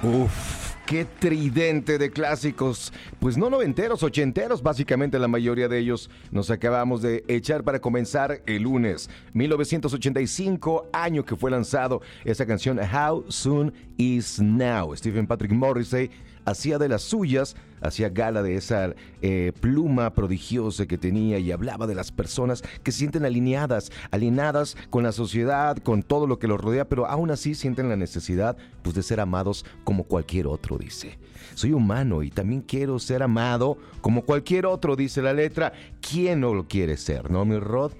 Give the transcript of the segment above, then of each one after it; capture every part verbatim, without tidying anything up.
Uf, qué tridente de clásicos. Pues no noventeros, ochenteros, básicamente la mayoría de ellos nos acabamos de echar para comenzar el lunes. mil novecientos ochenta y cinco, año que fue lanzado esa canción How Soon Is Now. Stephen Patrick Morrissey hacía de las suyas, hacía gala de esa eh, pluma prodigiosa que tenía y hablaba de las personas que se sienten alineadas, alienadas con la sociedad, con todo lo que los rodea, pero aún así sienten la necesidad pues, de ser amados como cualquier otro, dice. Soy humano y también quiero ser amado como cualquier otro, dice la letra. ¿Quién no lo quiere ser, no, mi Rod?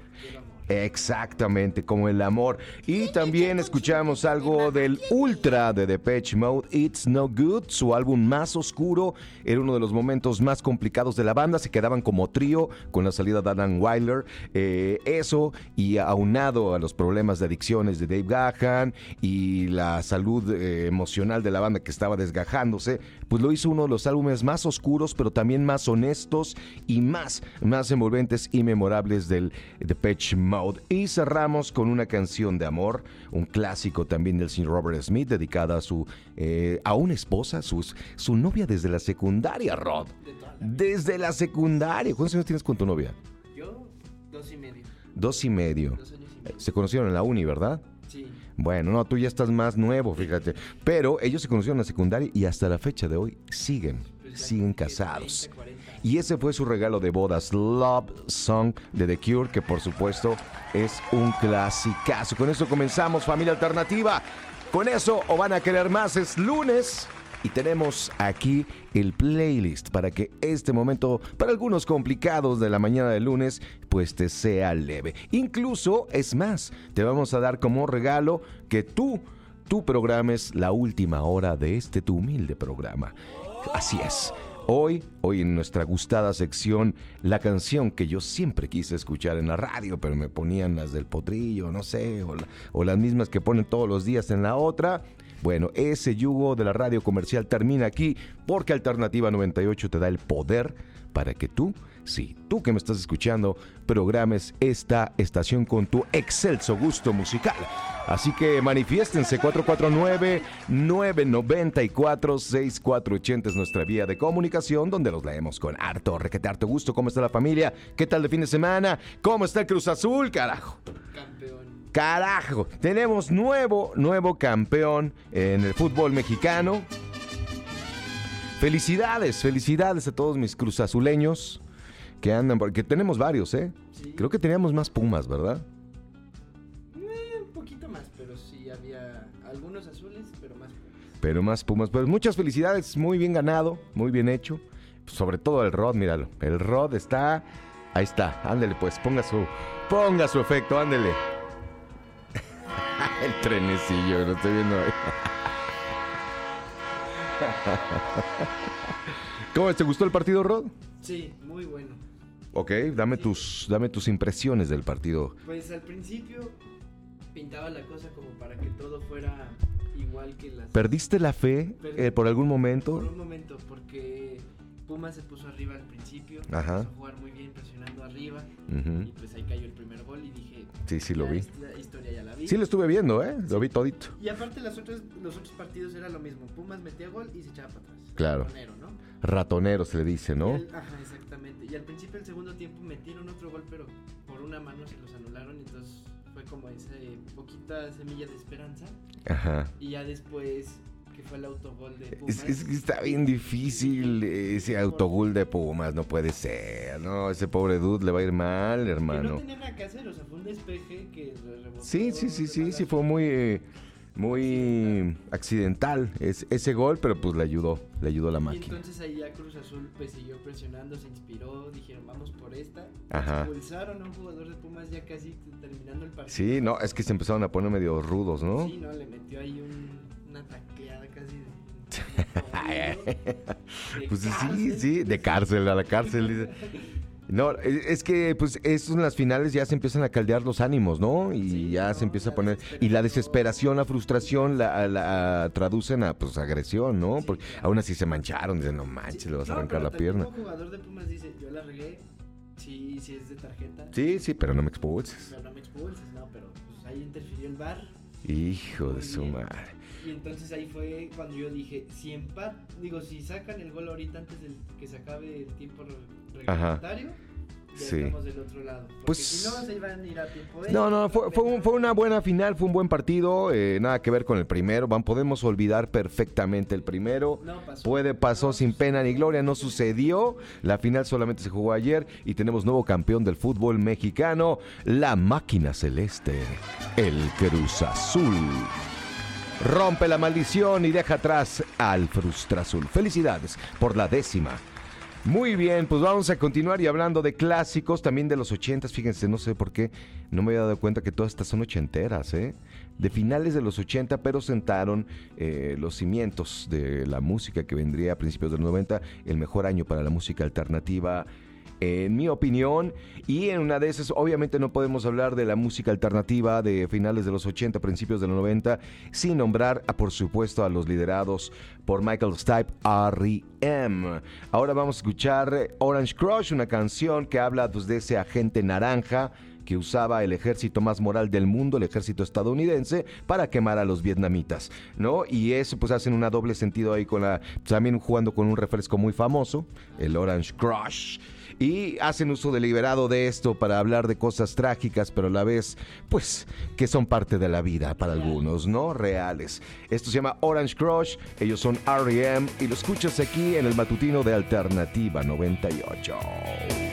Exactamente, como el amor. Y también escuchamos algo del Ultra de Depeche Mode, It's No Good, su álbum más oscuro. Era uno de los momentos más complicados de la banda. Se quedaban como trío con la salida de Alan Wilder. Eh, eso, y aunado a los problemas de adicciones de Dave Gahan y la salud eh, emocional de la banda que estaba desgajándose, pues lo hizo uno de los álbumes más oscuros, pero también más honestos y más, más envolventes y memorables del Depeche Mode. Y cerramos con una canción de amor, un clásico también del señor Robert Smith, dedicada a su eh, a una esposa, su, su novia desde la secundaria, Rod. Desde la secundaria. ¿Cuántos años tienes con tu novia? Yo, dos y medio. Dos y medio. Dos años y medio. Se conocieron en la uni, ¿verdad? Sí. Bueno, no, tú ya estás más nuevo, fíjate. Pero ellos se conocieron en la secundaria y hasta la fecha de hoy siguen, Pues ya siguen que casados. treinta, cuarenta. Y ese fue su regalo de bodas, Love Song de The Cure, que por supuesto es un clasicazo. Con eso comenzamos, familia alternativa. Con eso, o van a querer más, es lunes. Y tenemos aquí el playlist para que este momento, para algunos complicados de la mañana del lunes, pues te sea leve. Incluso, es más, te vamos a dar como regalo que tú, tú programes la última hora de este tu humilde programa. Así es. Hoy, hoy en nuestra gustada sección, la canción que yo siempre quise escuchar en la radio, pero me ponían las del Potrillo, no sé, o, la, o las mismas que ponen todos los días en la otra. Bueno, ese yugo de la radio comercial termina aquí, porque Alternativa noventa y ocho te da el poder para que tú, sí, tú que me estás escuchando, programes esta estación con tu excelso gusto musical. Así que manifiéstense. Cuatro cuatro nueve, nueve nueve cuatro, seis cuatro ocho cero es nuestra vía de comunicación, donde los leemos con harto, requete harto gusto. ¿Cómo está la familia? ¿Qué tal de fin de semana? ¿Cómo está el Cruz Azul, carajo? Campeón. Carajo, tenemos nuevo, nuevo campeón en el fútbol mexicano. Felicidades, felicidades a todos mis cruzazuleños que andan, porque tenemos varios, ¿eh? Sí. Creo que teníamos más Pumas, ¿verdad? Eh, un poquito más, pero sí había algunos azules, pero más pumas. Pero más Pumas. Pues muchas felicidades, muy bien ganado, muy bien hecho. Sobre todo el Rod, míralo. El Rod está, ahí está, ándele pues, ponga su, ponga su efecto, ándele. El trenecillo, lo estoy viendo ahí. ¿Cómo te gustó el partido, Rod? Sí, muy bueno. Ok, dame Sí. tus, dame tus impresiones del partido. Pues al principio pintaba la cosa como para que todo fuera igual que las... ¿Perdiste la fe Perdí. eh, por algún Por momento? un momento, porque Pumas se puso arriba al principio, Ajá. empezó a jugar muy bien presionando arriba, Ujú. y pues ahí cayó el primer gol y dije... Sí, sí lo ya vi. Esta historia ya la vi. Sí lo estuve viendo, ¿eh? Lo vi todito. Y aparte las otras, los otros partidos era lo mismo, Pumas metía gol y se echaba para atrás. Claro. Ratonero, ¿no? Ratonero se le dice, Y ¿no? al- ajá, exactamente. Y al principio del segundo tiempo metieron otro gol, pero por una mano se los anularon, entonces fue como esa eh, poquita semilla de esperanza. Ajá. Y ya después, que fue el autogol de Pumas. Es, es que está bien difícil ese autogol de Pumas, no puede ser, no, ese pobre dude le va a ir mal, Que no hermano. tenía nada que hacer, o sea, fue un despeje que re- rebotó. Sí, sí, sí, de sí, mala sí, fue muy, eh, muy accidental es, ese gol, pero pues le ayudó, le ayudó a la Y máquina. entonces ahí ya Cruz Azul pues siguió presionando, se inspiró, dijeron vamos por esta. Ajá. Expulsaron a un jugador de Pumas ya casi terminando el partido. Sí, no, es que se empezaron a poner medio rudos, ¿no? Sí, no, le metió ahí un, una tacleada casi de... de Pues sí, cárcel. sí, de cárcel, a la cárcel. dice. No, es es que pues estos en las finales ya se empiezan a caldear los ánimos, ¿no? Y Sí, ya no, se empieza a la poner... Y la desesperación, la frustración la, la traducen a pues agresión, ¿no? Sí, Porque claro. aún así se mancharon, dicen, no manches, Sí, le vas a no, arrancar pero la también pierna. un jugador de Pumas dice, yo la regué, sí, sí es de tarjeta, Sí, sí, pero no me expulses. pero no me expulses, no, pero pues ahí interfirió el V A R. Hijo de Muy su bien. madre. Y entonces ahí fue cuando yo dije, si empat, digo, si sacan el gol ahorita antes de que se acabe el tiempo reglamentario, ya sí. estamos del otro lado. Porque pues, si no, se iban a ir a tiempo de... No, no, fue, fue, un, fue una buena final, fue un buen partido, eh, nada que ver con el primero. Van, podemos olvidar perfectamente el primero. No pasó. Puede, pasó no, sin pena ni gloria, no sucedió. La final solamente se jugó ayer y tenemos nuevo campeón del fútbol mexicano, la máquina celeste, el Cruz Azul. Rompe la maldición y deja atrás al Frustrazul. Felicidades por la décima. Muy bien, pues vamos a continuar y hablando de clásicos, también de los ochentas. Fíjense, no sé por qué no me había dado cuenta que todas estas son ochenteras, ¿eh? De finales de los ochenta, pero sentaron eh, los cimientos de la música que vendría a principios de los noventa, el mejor año para la música alternativa, en mi opinión. Y en una de esas, obviamente no podemos hablar de la música alternativa de finales de los ochenta, principios de los noventa, sin nombrar, a, por supuesto, a los liderados por Michael Stipe, R E M. Ahora vamos a escuchar Orange Crush, una canción que habla pues, de ese agente naranja que usaba el ejército más moral del mundo, el ejército estadounidense, para quemar a los vietnamitas, ¿no? Y eso pues hacen un doble sentido ahí con la, también jugando con un refresco muy famoso, el Orange Crush. Y hacen uso deliberado de esto para hablar de cosas trágicas, pero a la vez, pues, que son parte de la vida para algunos, ¿no? Reales. Esto se llama Orange Crush, ellos son R E M y lo escuchas aquí en el matutino de Alternativa noventa y ocho.